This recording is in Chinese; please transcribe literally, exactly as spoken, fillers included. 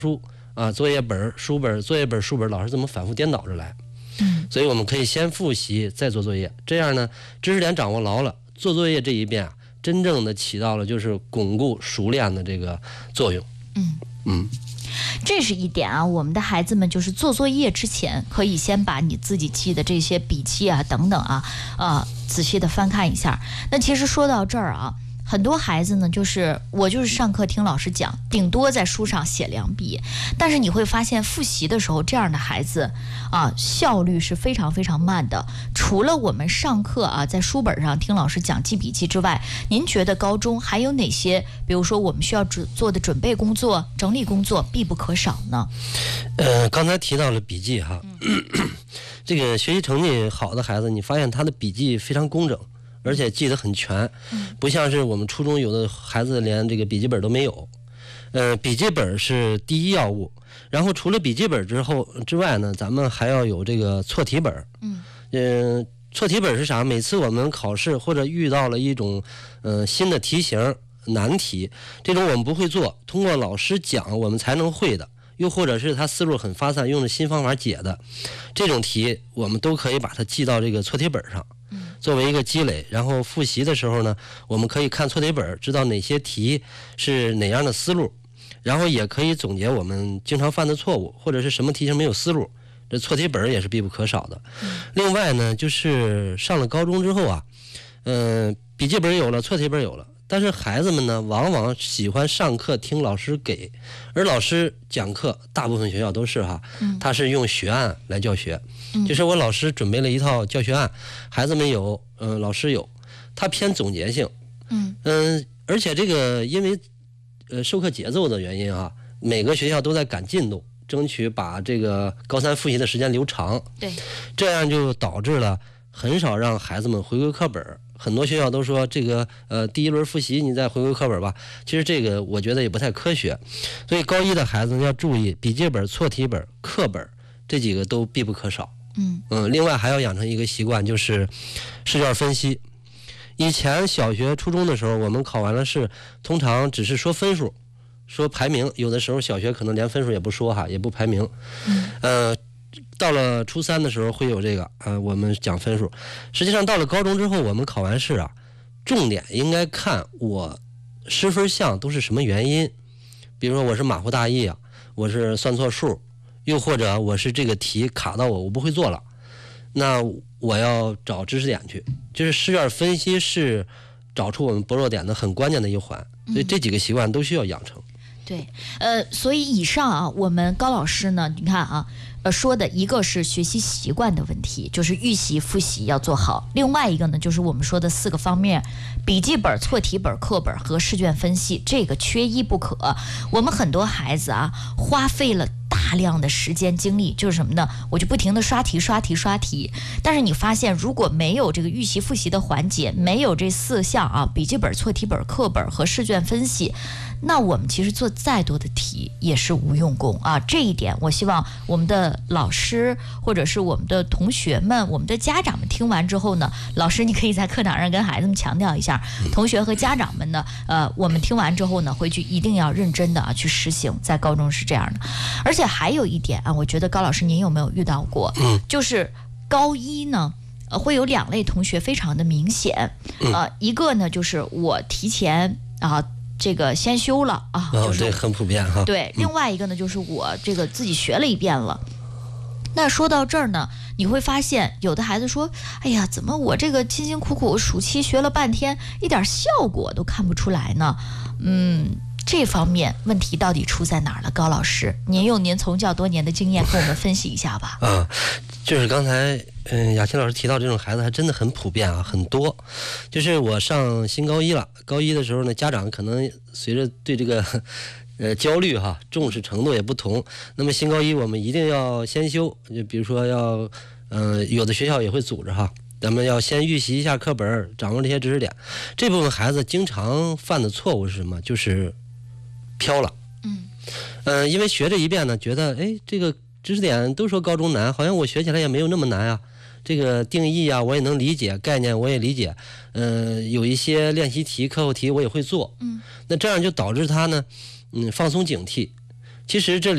书啊，作业本、书本、作业本、书本，老师这么反复颠倒着来。嗯，所以我们可以先复习，再做作业，这样呢，知识点掌握牢了，做作业这一遍啊，真正的起到了就是巩固熟练的这个作用。 嗯嗯。 这是一点啊，我们的孩子们就是做作业之前，可以先把你自己记的这些笔记啊等等啊，呃，仔细的翻看一下。那其实说到这儿啊，很多孩子呢，就是我就是上课听老师讲，顶多在书上写两笔，但是你会发现复习的时候，这样的孩子啊，效率是非常非常慢的。除了我们上课啊，在书本上听老师讲记笔记之外，您觉得高中还有哪些，比如说我们需要做的准备工作、整理工作必不可少呢？ 呃，刚才提到了笔记哈，嗯、这个学习成绩好的孩子，你发现他的笔记非常工整。而且记得很全，不像是我们初中有的孩子连这个笔记本都没有。呃，笔记本是第一要务，然后除了笔记本之后之外呢，咱们还要有这个错题本。嗯，呃，错题本是啥？每次我们考试或者遇到了一种呃新的题型难题，这种我们不会做，通过老师讲我们才能会的。又或者是他思路很发散，用的新方法解的这种题，我们都可以把它记到这个错题本上，作为一个积累。然后复习的时候呢，我们可以看错题本，知道哪些题是哪样的思路，然后也可以总结我们经常犯的错误，或者是什么题型没有思路，这错题本也是必不可少的。另外呢，就是上了高中之后啊，嗯、呃，笔记本有了，错题本有了。但是孩子们呢，往往喜欢上课听老师给，而老师讲课，大部分学校都是哈，他是用学案来教学，嗯、就是我老师准备了一套教学案，孩子们有，嗯、呃，老师有，他偏总结性，嗯嗯、呃，而且这个因为呃授课节奏的原因啊，每个学校都在赶进度，争取把这个高三复习的时间留长， 对， 这样就导致了很少让孩子们回归课本。很多学校都说这个呃第一轮复习你再回归课本吧，其实这个我觉得也不太科学，所以高一的孩子要注意笔记本、错题本、课本这几个都必不可少。嗯嗯，另外还要养成一个习惯，就是试卷分析。以前小学、初中的时候，我们考完了试，通常只是说分数、说排名，有的时候小学可能连分数也不说哈，也不排名。嗯，呃。到了初三的时候会有这个，呃，我们讲分数。实际上到了高中之后，我们考完试啊，重点应该看我失分项都是什么原因。比如说我是马虎大意啊，我是算错数，又或者我是这个题卡到我，我不会做了，那我要找知识点去。就是试卷分析是找出我们薄弱点的很关键的一环，所以这几个习惯都需要养成。 对，呃，所以以上啊，我们高老师呢，你看啊。呃，说的一个是学习习惯的问题，就是预习、复习要做好；另外一个呢，就是我们说的四个方面：笔记本、错题本、课本和试卷分析，这个缺一不可。我们很多孩子啊，花费了大量的时间精力，就是什么呢？我就不停的刷题、刷题、刷题。但是你发现，如果没有这个预习、复习的环节，没有这四项啊，笔记本、错题本、课本和试卷分析，那我们其实做再多的题也是无用功啊。这一点，我希望我们的老师或者是我们的同学们、我们的家长们听完之后呢，老师你可以在课堂上跟孩子们强调一下，同学和家长们呢，呃，我们听完之后呢，回去一定要认真的啊去实行，在高中是这样的。而且还有一点啊，我觉得高老师您有没有遇到过？就是高一呢。呃，会有两类同学非常的明显，呃，一个呢就是我提前啊。这个先修了啊， 哦， 就是、 这很普遍哈。 对，另外一个呢，就是我这个自己学了一遍了。那说到这儿呢，你会发现有的孩子说：“哎呀，怎么我这个辛辛苦苦暑期学了半天，一点效果都看不出来呢？”嗯，这方面问题到底出在哪儿了？高老师，您用您从教多年的经验跟我们分析一下吧。 啊，就是刚才嗯雅琴老师提到这种孩子还真的很普遍啊，很多。就是我上新高一了，高一的时候呢，家长可能随着对这个呃焦虑哈，重视程度也不同。那么新高一我们一定要先修，就比如说要嗯、呃、有的学校也会组织哈。咱们要先预习一下课本，掌握这些知识点。这部分孩子经常犯的错误是什么？就是飘了。嗯，呃，因为学这一遍呢，觉得哎，这个知识点都说高中难，好像我学起来也没有那么难啊。这个定义啊，我也能理解，概念我也理解。呃，有一些练习题、课后题我也会做。嗯，那这样就导致他呢，嗯，放松警惕。其实这里。